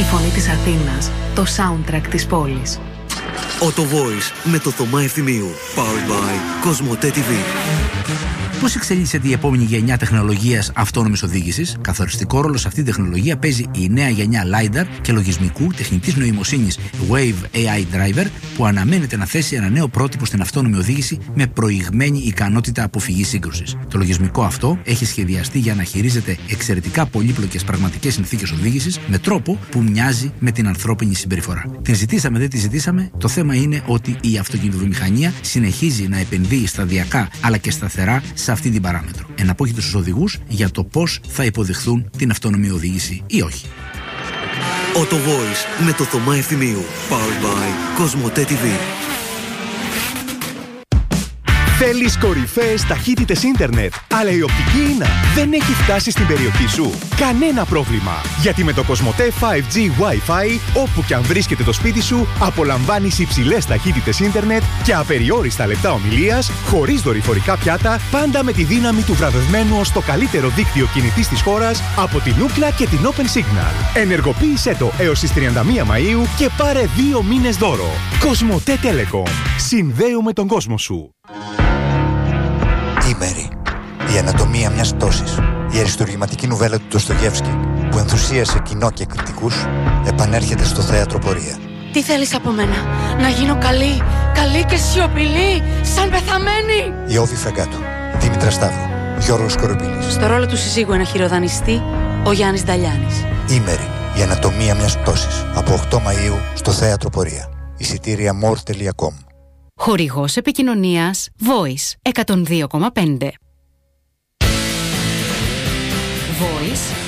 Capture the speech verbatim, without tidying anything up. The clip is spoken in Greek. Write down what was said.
φωνή της Αθήνας, το soundtrack της πόλης. Auto Voice με το Θωμά Ευθυμίου. Powered by Κοσμοτέ τι βι. Πώς εξελίσσεται η επόμενη γενιά τεχνολογίας αυτόνομης οδήγησης? Καθοριστικό ρόλο σε αυτή την τεχνολογία παίζει η νέα γενιά LiDAR και λογισμικού τεχνητής νοημοσύνης Wave έι άι Driver, που αναμένεται να θέσει ένα νέο πρότυπο στην αυτόνομη οδήγηση με προηγμένη ικανότητα αποφυγής σύγκρουσης. Το λογισμικό αυτό έχει σχεδιαστεί για να χειρίζεται εξαιρετικά πολύπλοκες πραγματικές συνθήκες οδήγησης με τρόπο που μοιάζει με την ανθρώπινη συμπεριφορά. Την ζητήσαμε, δεν τη ζητήσαμε. Το θέμα είναι ότι η αυτοκινητοβιομηχανία συνεχίζει να επενδύει σταδιακά αλλά και σταθερά σε αυτή την παράμετρο. Εναπόκειται στους οδηγούς για το πώς θα υποδεχθούν την αυτόνομη οδήγηση ή όχι. Auto Voice με το Θωμά Ευθυμίου. Powered by Κοσμοτέ τι βι. Θέλεις κορυφαίες ταχύτητες ίντερνετ, αλλά η οπτική ίνα δεν έχει φτάσει στην περιοχή σου? Κανένα πρόβλημα, γιατί με το Κοσμοτέ φάιβ τζι Wi-Fi, όπου και αν βρίσκεται το σπίτι σου, απολαμβάνεις υψηλές ταχύτητες ίντερνετ και απεριόριστα λεπτά ομιλίας, χωρίς δορυφορικά πιάτα, πάντα με τη δύναμη του βραβευμένου ως το καλύτερο δίκτυο κινητής της χώρας από την Ookla και την Open Signal. Ενεργοποίησέ το έως τις τριάντα μία Μαΐου και πάρε δύο μήνες δώρο. Κοσμοτέ Telecom. Συνδέουμε τον κόσμο σου. Η Μέρη. Η ανατομία μιας πτώσης. Η αριστουργηματική νουβέλα του Ντοστογεύσκη, που ενθουσίασε κοινό και κριτικούς, επανέρχεται στο θέατρο Πορεία. Τι θέλεις από μένα? Να γίνω καλή, καλή και σιωπηλή, σαν πεθαμένη? Η Όβη Φραγκάτου. Δήμητρα Σταύρου. Γιώργος Κοροπήλης. Στο ρόλο του συζύγου ένα χειροδανιστή, ο Γιάννης Νταλιάνης. Η Μέρη. Η ανατομία μιας πτώσης. Από οκτώ Μαΐου στο θέατρο Πορεία. Εισιτήρια more τελεία com. Χορηγός επικοινωνίας Voice εκατόν δύο κόμμα πέντε. Voice